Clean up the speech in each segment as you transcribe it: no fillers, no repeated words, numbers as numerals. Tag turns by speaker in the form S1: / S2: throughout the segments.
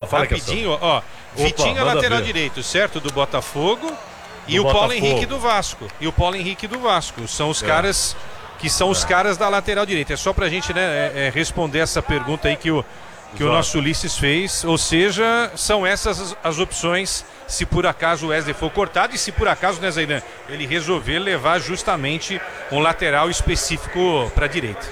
S1: fala
S2: rapidinho, ó. Vitinho é lateral direito, certo? Do Botafogo. E o Paulo Henrique do Vasco. São os caras que são os caras da lateral direita. É só pra gente, né, responder essa pergunta aí que o nosso Ulisses fez. Ou seja, são essas as opções se por acaso o Wesley for cortado e se por acaso, né, Zaidan, ele resolver levar justamente um lateral específico pra direita.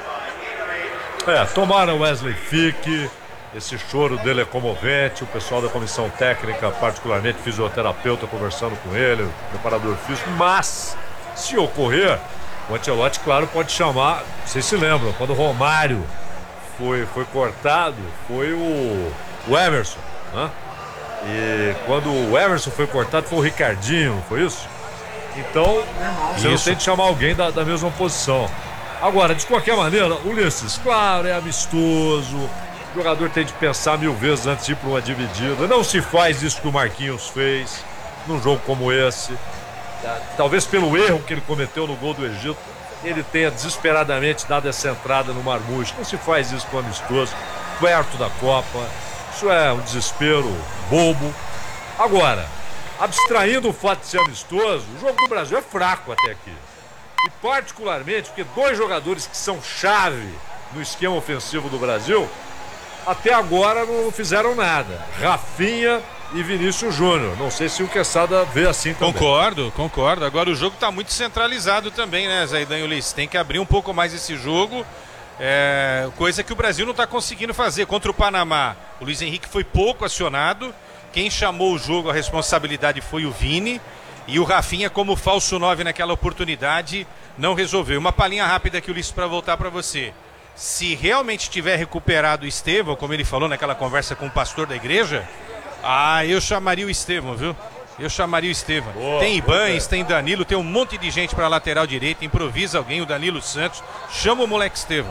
S1: Tomara o Wesley fique. Esse choro dele é comovente. O pessoal da comissão técnica, particularmente fisioterapeuta, conversando com ele, preparador físico. Mas, se ocorrer, o Ancelotti, claro, pode chamar. Vocês se lembram, quando o Romário foi cortado, foi o Emerson, né? E quando o Emerson foi cortado, foi o Ricardinho, não foi isso? Então, você não tem de chamar alguém da mesma posição. Agora, de qualquer maneira, Ulisses, claro, é amistoso. O jogador tem de pensar 1000 vezes antes de ir para uma dividida. Não se faz isso que o Marquinhos fez num jogo como esse. Talvez pelo erro que ele cometeu no gol do Egito, ele tenha desesperadamente dado essa entrada no Marmúcio. Não se faz isso com amistoso, perto da Copa. Isso é um desespero bobo. Agora, abstraindo o fato de ser amistoso, o jogo do Brasil é fraco até aqui. E particularmente porque 2 jogadores que são chave no esquema ofensivo do Brasil até agora não fizeram nada. Rafinha e Vinícius Júnior. Não sei se o Quesada vê assim também.
S2: Concordo. Agora o jogo está muito centralizado também, né, Zaidan e Ulisses? Tem que abrir um pouco mais esse jogo. Coisa que o Brasil não está conseguindo fazer. Contra o Panamá, o Luiz Henrique foi pouco acionado. Quem chamou o jogo, a responsabilidade foi o Vini. E o Rafinha, como falso 9 naquela oportunidade, não resolveu. Uma palhinha rápida aqui, Ulisses, para voltar para você. Se realmente tiver recuperado o Estevão, como ele falou naquela conversa com o pastor da igreja, eu chamaria o Estevão, viu? Tem Ibanes, tem Danilo, tem um monte de gente para lateral direita, improvisa alguém, o Danilo Santos, chama o moleque Estevão.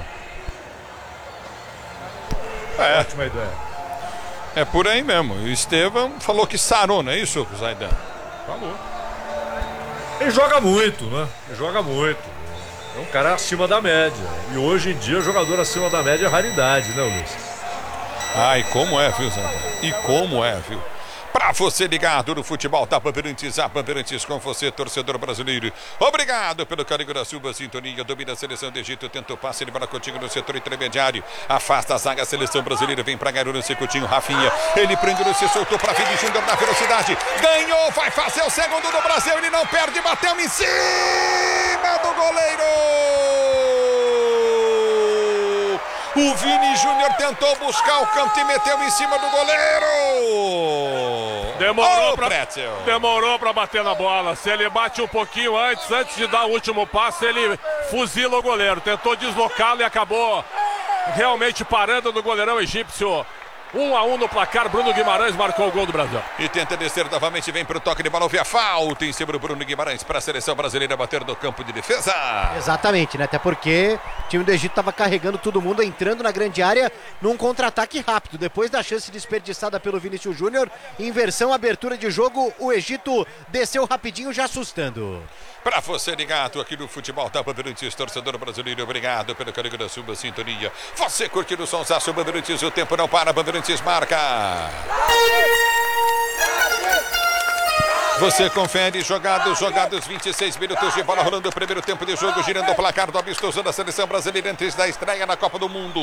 S1: Ótima ideia.
S3: É por aí mesmo. O Estevão falou que sarou, não é isso, Zaidan?
S2: Falou.
S1: Ele joga muito, né? É um cara acima da média. E hoje em dia, jogador acima da média é raridade, né, Ulisses?
S3: E como é, viu? Pra você ligado no futebol da Bandeirantes, a Bandeirantes com você, torcedor brasileiro. Obrigado pelo carinho da sua sintonia. Domina a seleção do Egito, tenta o passe, ele vai contigo no setor intermediário. Afasta a zaga, a seleção brasileira vem pra ganhar o lance, Coutinho, Rafinha. Ele prende o soltou pra Vini Júnior na velocidade. Ganhou, vai fazer o segundo do Brasil. Ele não perde, bateu em cima do goleiro. O Vini Júnior tentou buscar o canto e meteu em cima do goleiro.
S4: Demorou pra bater na bola. Se ele bate um pouquinho antes de dar o último passe, ele fuzila o goleiro. Tentou deslocá-lo e acabou realmente parando no goleirão egípcio. 1-1 no placar, Bruno Guimarães marcou o gol do Brasil.
S3: E tenta descer novamente, vem pro toque de bola, houve a falta em cima do Bruno Guimarães para a seleção brasileira bater no campo de defesa.
S5: Exatamente, né? Até porque o time do Egito estava carregando todo mundo, entrando na grande área num contra-ataque rápido. Depois da chance desperdiçada pelo Vinícius Júnior, inversão, abertura de jogo, o Egito desceu rapidinho, já assustando.
S3: Para você ligado aqui no futebol da Bandeirantes, torcedor brasileiro, obrigado pelo carinho da sua sintonia. Você curtindo o sonsaço Bandeirantes, o tempo não para, Bandeirantes marca. Você confere jogados 26 minutos de bola rolando o primeiro tempo de jogo, girando o placar do amistoso da seleção brasileira antes da estreia na Copa do Mundo.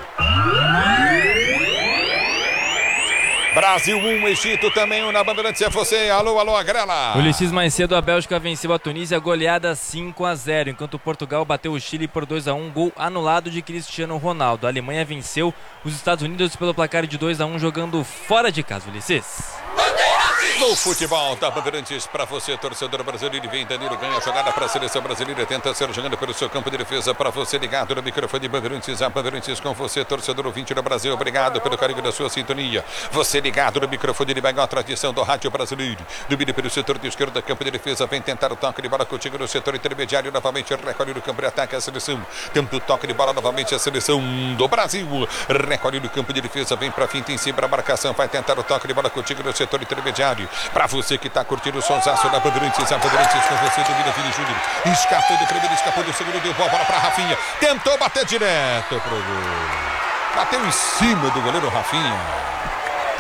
S3: Brasil 1, Egito também 1 na Bandeirantes, é você. Alô, Agrela.
S6: Ulisses, mais cedo a Bélgica venceu a Tunísia, goleada 5-0, enquanto Portugal bateu o Chile por 2-1, gol anulado de Cristiano Ronaldo. A Alemanha venceu os Estados Unidos pelo placar de 2-1, jogando fora de casa, Ulisses.
S3: No futebol da Bandeirantes, para você, torcedor brasileiro, vem Danilo, ganha a jogada para a seleção brasileira, tenta ser jogando pelo seu campo de defesa, para você ligado no microfone Bandeirantes, a Bandeirantes com você, torcedor ouvinte do Brasil, obrigado pelo carinho da sua sintonia. Você ligado no microfone de maior tradição do rádio brasileiro, domina pelo setor de esquerda, campo de defesa, vem tentar o toque de bola contigo no setor intermediário, novamente recolhe no campo de ataque a seleção, tenta o toque de bola novamente a seleção do Brasil, recolhe no campo de defesa, vem para finta em cima da marcação, vai tentar o toque de bola contigo no setor intermediário. Pra você que tá curtindo o sonsaço da Bandeirantes, a Bandeirantes com você, domina Vini Júnior. Escapou do primeiro, escapou do segundo, deu bola pra Rafinha. Tentou bater direto pro gol. Bateu em cima do goleiro Rafinha.